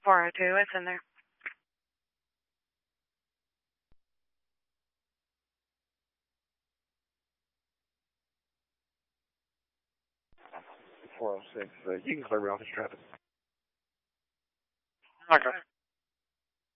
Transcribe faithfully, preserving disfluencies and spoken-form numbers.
four oh two, it's in there. four oh six, uh, you can clear me off this traffic. Okay.